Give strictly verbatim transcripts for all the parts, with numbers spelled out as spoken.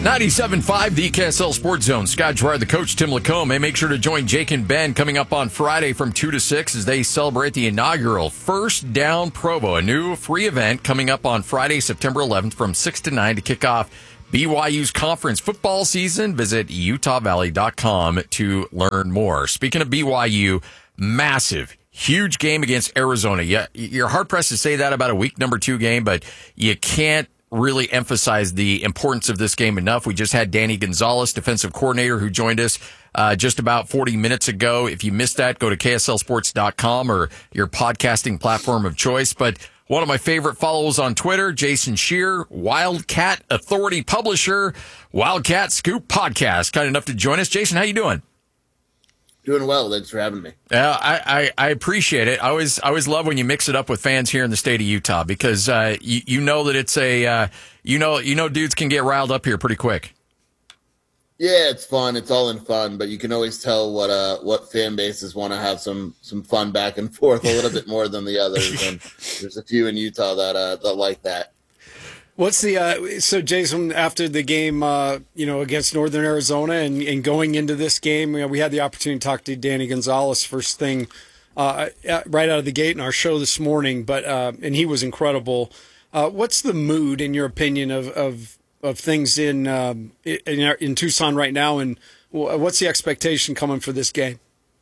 ninety-seven point five, the K S L Sports Zone. Scott Gerard, the coach, Tim Lacombe. Hey, make sure to join Jake and Ben coming up on Friday from two to six as they celebrate the inaugural First Down Provo, a new free event coming up on Friday, September eleventh from six to nine to kick off B Y U's conference football season. Visit utah valley dot com to learn more. Speaking of B Y U, massive, huge game against Arizona. Yeah, you're hard-pressed to say that about a week number two game, but you can't really emphasize the importance of this game enough. We just had Danny Gonzalez, defensive coordinator, who joined us uh, just about forty minutes ago. If you missed that, go to K S L sports dot com or your podcasting platform of choice. But one of my favorite follows on Twitter, Jason Shear, Wildcat Authority publisher, Wildcat Scoop Podcast, kind enough to join us. Jason, how you doing? Doing well. Thanks for having me. Yeah, uh, I, I, I appreciate it. I always I always love when you mix it up with fans here in the state of Utah because uh, you, you know that it's a uh, you know you know dudes can get riled up here pretty quick. Yeah, it's fun. It's all in fun, but you can always tell what uh what fan bases want to have some some fun back and forth a little bit more than the others. And there's a few in Utah that uh, that like that. What's the uh, so Jason, after the game, uh, you know, against Northern Arizona and, and going into this game, you know, we had the opportunity to talk to Danny Gonzalez first thing uh, right out of the gate in our show this morning, but uh, and he was incredible. Uh, what's the mood, in your opinion, of of, of things in, um, in in Tucson right now, and what's the expectation coming for this game?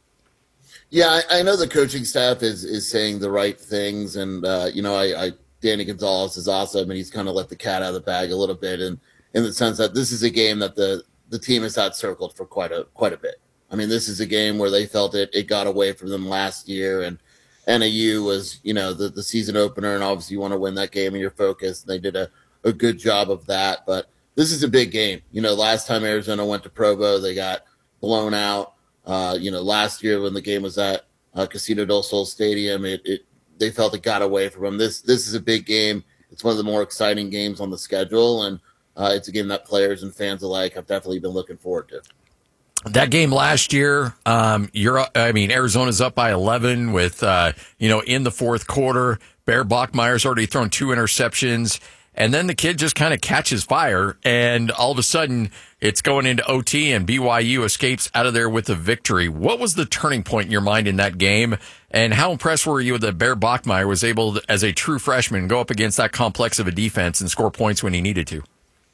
Yeah, I, I know the coaching staff is is saying the right things, and uh, you know, I. I Danny Gonzalez is awesome, and he's kind of let the cat out of the bag a little bit, and in the sense that this is a game that the, the team has had circled for quite a quite a bit. I mean, this is a game where they felt it it got away from them last year, and N A U was, you know, the, the season opener, and obviously you want to win that game and you're focused, and they did a, a good job of that. But this is a big game. You know, last time Arizona went to Provo, they got blown out. Uh, you know, last year when the game was at uh, Casino del Sol Stadium, it, it they felt it got away from them. This this is a big game. It's one of the more exciting games on the schedule, and uh, it's a game that players and fans alike have definitely been looking forward to. That game last year, um, you're, I mean, Arizona's up by eleven with, uh, you know, in the fourth quarter. Bear Bachmeier's already thrown two interceptions, and then the kid just kind of catches fire, and all of a sudden it's going into O T, and B Y U escapes out of there with a victory. What was the turning point in your mind in that game, and how impressed were you that Bear Bachmeier was able, to, as a true freshman, go up against that complex of a defense and score points when he needed to?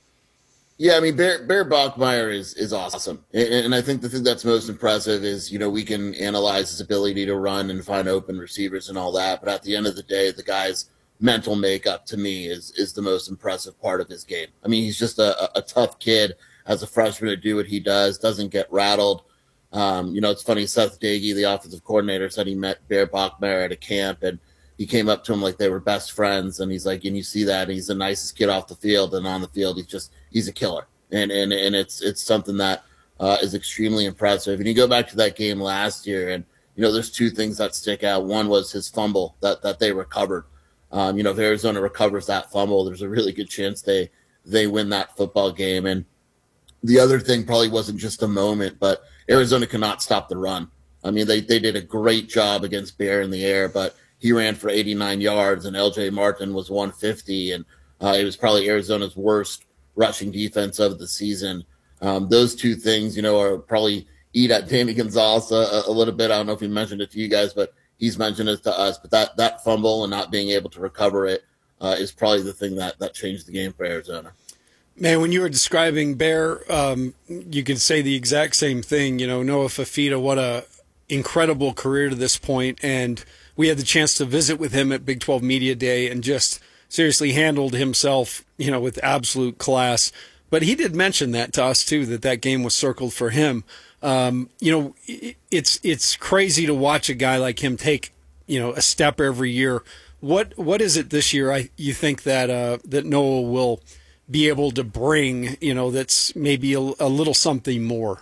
Yeah, I mean, Bear, Bear Bachmeier is, is awesome. And, and I think the thing that's most impressive is, you know, we can analyze his ability to run and find open receivers and all that. But at the end of the day, the guy's mental makeup, to me, is is the most impressive part of his game. I mean, he's just a, a tough kid as a freshman to do what he does, doesn't get rattled. Um, you know, it's funny, Seth Dagey, the offensive coordinator, said he met Bear Bachmeier at a camp, and he came up to him like they were best friends. And he's like, and you see that, he's the nicest kid off the field, and on the field, he's just, he's a killer. And and and it's it's something that uh, is extremely impressive. And you go back to that game last year, and, you know, there's two things that stick out. One was his fumble that, that they recovered. Um, you know, if Arizona recovers that fumble, there's a really good chance they they win that football game. And the other thing probably wasn't just a moment, but Arizona could not stop the run. I mean, they, they did a great job against Bear in the air, but he ran for eighty-nine yards, and L J Martin was one fifty, and uh, it was probably Arizona's worst rushing defense of the season. Um, those two things, you know, are probably eat at Danny Gonzalez a, a little bit. I don't know if he mentioned it to you guys, but he's mentioned it to us. But that, that fumble and not being able to recover it uh, is probably the thing that, that changed the game for Arizona. Man, when you were describing Bear, um, you could say the exact same thing. You know, Noah Fafita, what a incredible career to this point, and we had the chance to visit with him at Big twelve Media Day, and just seriously handled himself, you know, with absolute class. But he did mention that to us too, that that game was circled for him. Um, you know, it's it's crazy to watch a guy like him take, you know, a step every year. What what is it this year? I you think that uh, that Noah will be able to bring, you know, that's maybe a, a little something more?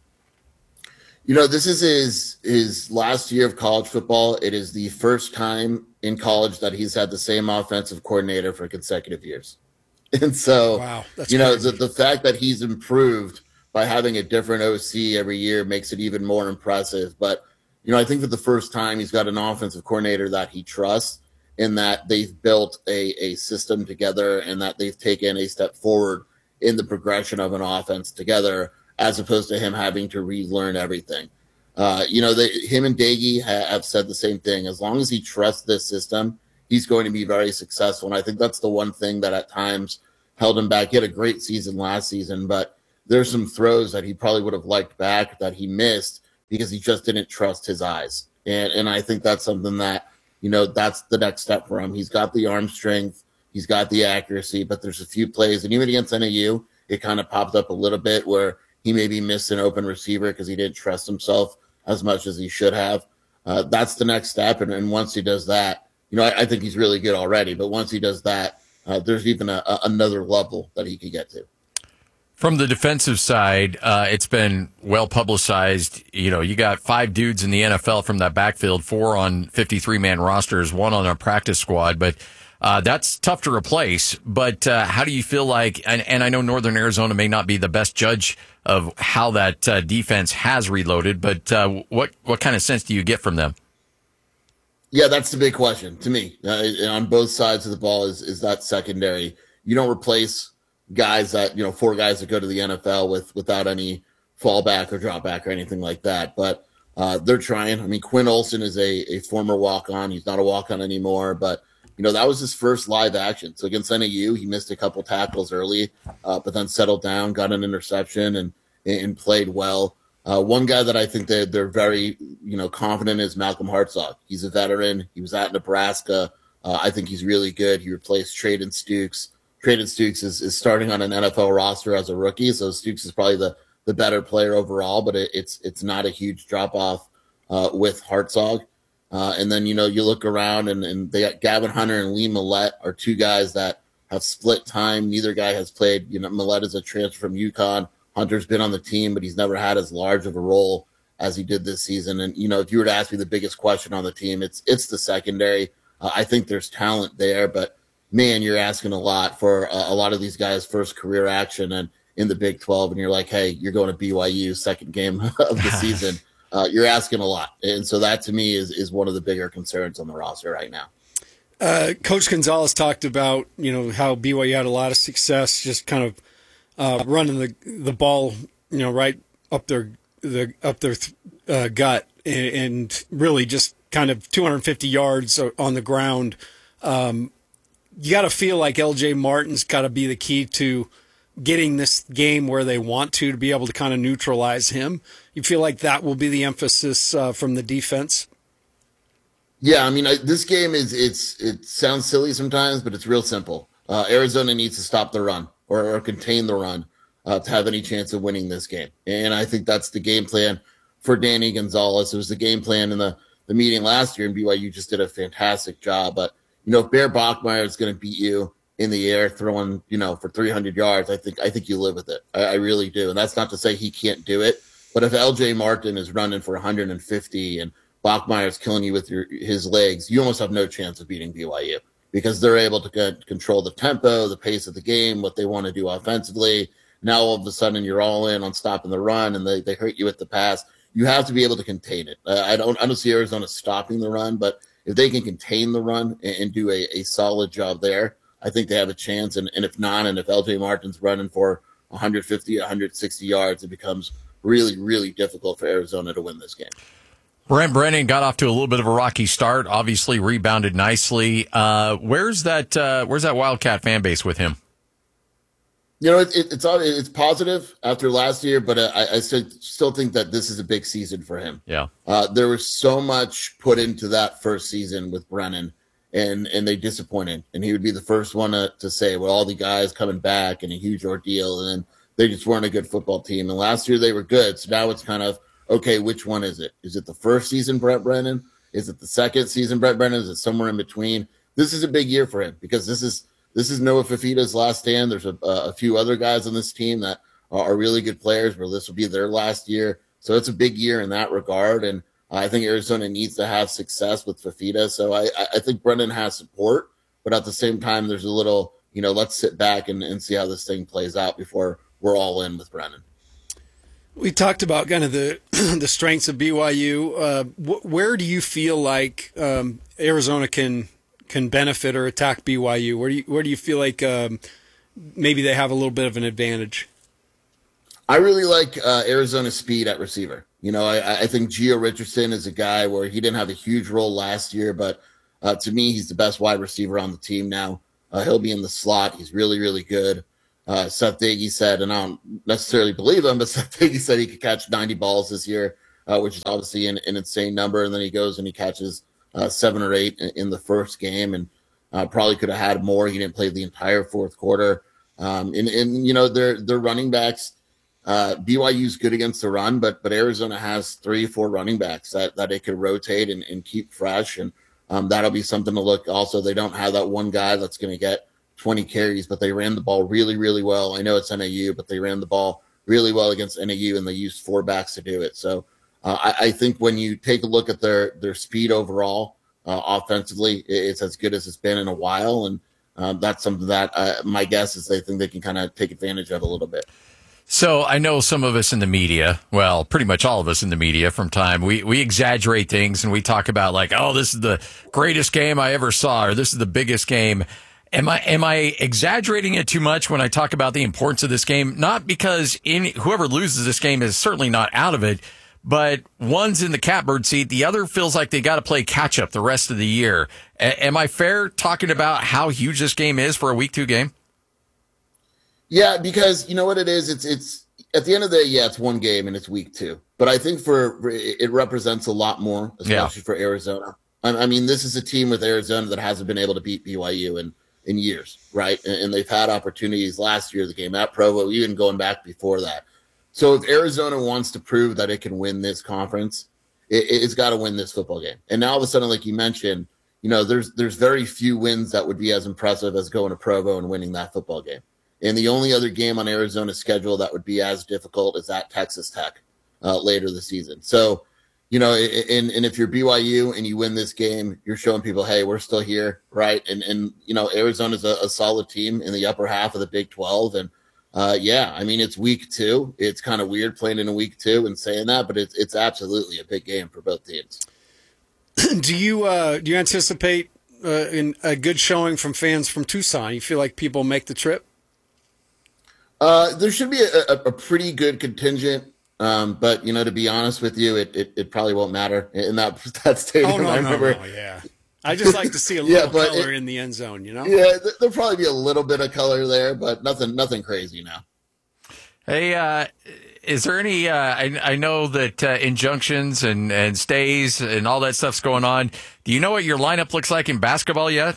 You know, this is his his last year of college football. It is the first time in college that he's had the same offensive coordinator for consecutive years. And so, wow, that's you know, crazy. the, the fact that he's improved by having a different O C every year makes it even more impressive. But, you know, I think for the first time he's got an offensive coordinator that he trusts, in that they've built a, a system together, and that they've taken a step forward in the progression of an offense together, as opposed to him having to relearn everything. Uh, you know, they, him and Daggy ha- have said the same thing. As long as he trusts this system, he's going to be very successful. And I think that's the one thing that at times held him back. He had a great season last season, but there's some throws that he probably would have liked back that he missed because he just didn't trust his eyes. And and I think that's something that, you know, that's the next step for him. He's got the arm strength, he's got the accuracy, but there's a few plays, and even against N A U, it kind of popped up a little bit where he maybe missed an open receiver because he didn't trust himself as much as he should have. Uh, that's the next step, and, and once he does that, you know, I, I think he's really good already, but once he does that, uh, there's even a, a, another level that he could get to. From the defensive side, uh, it's been well publicized. You know, you got five dudes in the N F L from that backfield, four on fifty-three man rosters, one on a practice squad, but uh, that's tough to replace. But uh, how do you feel like, and, and I know Northern Arizona may not be the best judge of how that uh, defense has reloaded, but uh, what, what kind of sense do you get from them? Yeah, that's the big question to me. Uh, on both sides of the ball is, is that secondary. You don't replace guys that, you know, four guys that go to the N F L with without any fallback or drop back or anything like that. But uh, they're trying. I mean, Quinn Olson is a, a former walk-on. He's not a walk-on anymore, but, you know, that was his first live action. So against N A U, he missed a couple tackles early, uh, but then settled down, got an interception, and and played well. Uh, one guy that I think they, they're very, you know, confident is Malcolm Hartzog. He's a veteran. He was at Nebraska. Uh, I think he's really good. He replaced Trayden Stukes. Trayden Stukes is, is starting on an N F L roster as a rookie, so Stukes is probably the, the better player overall, but it, it's it's not a huge drop-off uh, with Hartzog. Uh, and then, you know, you look around, and, and they got Gavin Hunter and Lee Millette are two guys that have split time. Neither guy has played. You know, Millette is a transfer from UConn. Hunter's been on the team, but he's never had as large of a role as he did this season. And, you know, if you were to ask me the biggest question on the team, it's it's the secondary. Uh, I think there's talent there, but man, you're asking a lot for a, a lot of these guys' first career action and in the Big twelve, and you're like, hey, you're going to B Y U, second game of the season. Uh, you're asking a lot. And so that, to me, is, is one of the bigger concerns on the roster right now. Uh, Coach Gonzalez talked about, you know, how B Y U had a lot of success just kind of uh, running the the ball, you know, right up their the up their uh, gut, and, and really just kind of two hundred fifty yards on the ground. Um, you got to feel like L J Martin's got to be the key to getting this game where they want to, to be able to kind of neutralize him. You feel like that will be the emphasis uh, from the defense? Yeah, I mean, I, this game is, it's it sounds silly sometimes, but it's real simple. Uh, Arizona needs to stop the run or, or contain the run uh, to have any chance of winning this game. And I think that's the game plan for Danny Gonzalez. It was the game plan in the, the meeting last year, and B Y U just did a fantastic job. But, you know, if Bear Bachmeier is going to beat you in the air throwing, you know, for three hundred yards, I think I think you live with it. I, I really do. And that's not to say he can't do it. But if L J Martin is running for one hundred fifty and Bachmeier is killing you with your, his legs, you almost have no chance of beating B Y U because they're able to get, control the tempo, the pace of the game, what they want to do offensively. Now all of a sudden you're all in on stopping the run, and they, they hurt you with the pass. You have to be able to contain it. Uh, I don't I don't see Arizona stopping the run, but if they can contain the run and, and do a, a solid job there, I think they have a chance. And, and if not, and if L J Martin's running for one hundred fifty, one hundred sixty yards, it becomes really, really difficult for Arizona to win this game. Brent Brennan got off to a little bit of a rocky start, obviously rebounded nicely. Uh, where's that uh, Where's that Wildcat fan base with him? You know, it, it, it's it's positive after last year, but uh, I, I still, still think that this is a big season for him. Yeah. Uh, there was so much put into that first season with Brennan, and, and they disappointed. And he would be the first one to, to say, well, all the guys coming back and a huge ordeal, and then they just weren't a good football team. And last year they were good, so now it's kind of, okay, which one is it? Is it the first season Brent Brennan? Is it the second season Brent Brennan? Is it somewhere in between? This is a big year for him because this is this is Noah Fifita's last stand. There's a, a few other guys on this team that are really good players, where this will be their last year. So it's a big year in that regard, and I think Arizona needs to have success with Fifita. So I, I think Brennan has support, but at the same time, there's a little, you know, let's sit back and, and see how this thing plays out before we're all in with Brennan. We talked about kind of the the strengths of B Y U. Uh, wh- where do you feel like um, Arizona can can benefit or attack B Y U? Where do you where do you feel like um, maybe they have a little bit of an advantage. I really like uh, Arizona's speed at receiver. You know, I, I think Gio Richardson is a guy where he didn't have a huge role last year, but uh, to me, he's the best wide receiver on the team now. Uh, he'll be in the slot. He's really, really good. Uh, Seth Diggy said, and I don't necessarily believe him, but Seth Diggy said he could catch ninety balls this year, uh, which is obviously an, an insane number. And then he goes and he catches uh, seven or eight in, in the first game, and uh, probably could have had more. He didn't play the entire fourth quarter. Um, and, and, you know, their their running backs, uh, B Y U's good against the run, but but Arizona has three, four running backs that, that they could rotate and, and keep fresh. And um, that'll be something to look. Also, they don't have that one guy that's going to get twenty carries, but they ran the ball really, really well. I know it's N A U, but they ran the ball really well against N A U, and they used four backs to do it. So uh, I, I think when you take a look at their their speed overall, uh, offensively, it's as good as it's been in a while, and um, that's something that uh, my guess is they think they can kind of take advantage of a little bit. So I know some of us in the media, well, pretty much all of us in the media from time, we, we exaggerate things and we talk about like, oh, this is the greatest game I ever saw, or this is the biggest game. Am I am I exaggerating it too much when I talk about the importance of this game? Not because any, whoever loses this game is certainly not out of it, but one's in the catbird seat. The other feels like they got to play catch up the rest of the year. A- am I fair talking about how huge this game is for a week two game? Yeah, because you know what it is. It's it's at the end of the day, yeah, it's one game and it's week two. But I think for it represents a lot more, especially yeah. for Arizona. I, I mean, this is a team with Arizona that hasn't been able to beat B Y U and. in years, right? And, and they've had opportunities last year, the game at Provo, even going back before that. So if Arizona wants to prove that it can win this conference, it, it's got to win this football game. And now all of a sudden, like you mentioned, you know, there's there's very few wins that would be as impressive as going to Provo and winning that football game. And the only other game on Arizona's schedule that would be as difficult is at Texas Tech uh, later this season. So, you know, and, and if you're B Y U and you win this game, you're showing people, hey, we're still here, right? And, and you know, Arizona's a, a solid team in the upper half of the Big twelve. And, uh, yeah, I mean, it's week two. It's kind of weird playing in a week two and saying that, but it's it's absolutely a big game for both teams. Do you uh, do you anticipate uh, in a good showing from fans from Tucson? You feel like people make the trip? Uh, there should be a, a, a pretty good contingent. Um, but you know, to be honest with you, it, it, it probably won't matter in that that stadium. Oh no, I remember, no, no, yeah. I just like to see a little yeah, color it, in the end zone, you know. Yeah, there'll probably be a little bit of color there, but nothing, nothing crazy now. Hey, uh, is there any? Uh, I, I know that uh, injunctions and, and stays and all that stuff's going on. Do you know what your lineup looks like in basketball yet?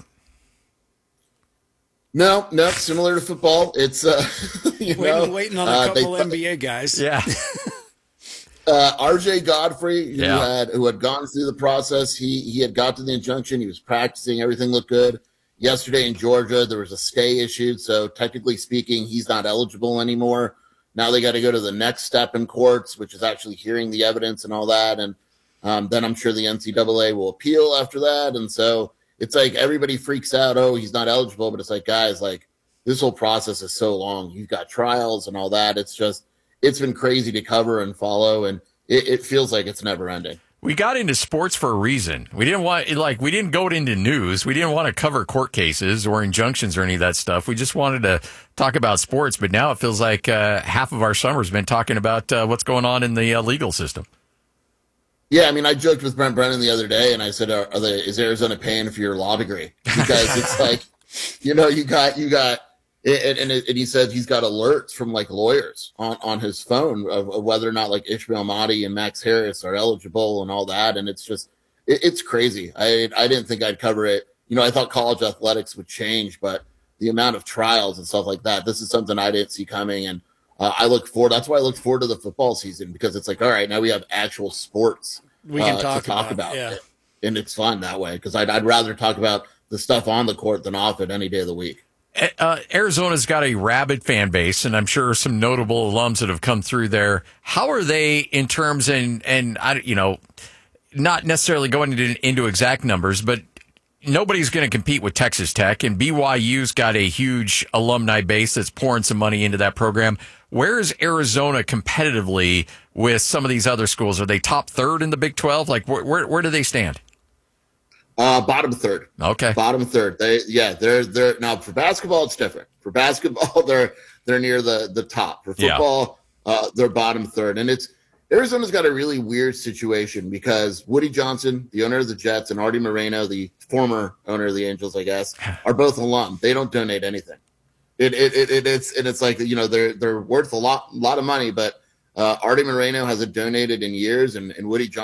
No, no, similar to football. It's uh, you waiting, know, waiting on a uh, couple they, N B A guys. Yeah. uh, R J Godfrey, who yeah. had who had gone through the process, he he had got to the injunction. He was practicing. Everything looked good. Yesterday in Georgia, there was a stay issued, so technically speaking, he's not eligible anymore. Now they got to go to the next step in courts, which is actually hearing the evidence and all that. And um, then I'm sure the N C double A will appeal after that. And so it's like everybody freaks out, oh, he's not eligible. But it's like, guys, like this whole process is so long. You've got trials and all that. It's just, it's been crazy to cover and follow. And it, it feels like it's never ending. We got into sports for a reason. We didn't want, like, we didn't go into news. We didn't want to cover court cases or injunctions or any of that stuff. We just wanted to talk about sports. But now it feels like uh, half of our summer's been talking about uh, what's going on in the uh, legal system. Yeah, I mean, I joked with Brent Brennan the other day, and I said, are, are they, is Arizona paying for your law degree? Because it's like, you know, you got, you got, and, and, and he said he's got alerts from like lawyers on, on his phone of, of whether or not like Ishmael Mahdi and Max Harris are eligible and all that. And it's just, it, it's crazy. I I didn't think I'd cover it. You know, I thought college athletics would change, but the amount of trials and stuff like that, this is something I didn't see coming. And uh, I look forward, that's why I look forward to the football season, because it's like, all right, now we have actual sports we can uh, talk to talk about, about yeah. it. And it's fun that way, because I'd, I'd rather talk about the stuff on the court than off it any day of the week. Uh, Arizona's got a rabid fan base, and I'm sure some notable alums that have come through there. How are they in terms, and and I, you know, not necessarily going into, into exact numbers, but nobody's going to compete with Texas Tech, and B Y U's got a huge alumni base that's pouring some money into that program. Where is Arizona competitively with some of these other schools? Are they top third in the Big twelve? Like, where where, where do they stand? Uh, bottom third. Okay. Bottom third. They yeah, they're they're now for basketball it's different. For basketball, they're they're near the the top. For football, yeah. uh, they're bottom third. And it's Arizona's got a really weird situation because Woody Johnson, the owner of the Jets, and Artie Moreno, the former owner of the Angels, I guess, are both alum. They don't donate anything. It it, it, it it's and it's like, you know, they're they're worth a lot lot of money, but uh, Artie Moreno hasn't donated in years, and, and Woody Johnson